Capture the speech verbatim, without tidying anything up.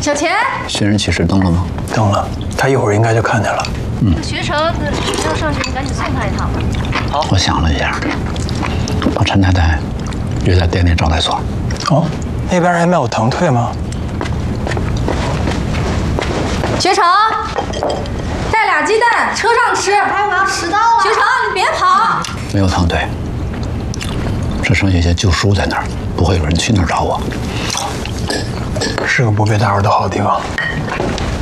小钱， 寻人启事登了吗？ 登了，他一会儿应该就看见了。 嗯，学成要上去，你赶紧送他一趟吧。 好，我想了一下，把陈太太约在店里招待所。 哦，那边还没有腾退吗？ 学成，带俩鸡蛋，车上吃。哎，我要迟到了。学成，你别跑。 没有腾退，只剩下一些旧书在那儿，不会有人去那儿找我。 是个不被打扰的好地方。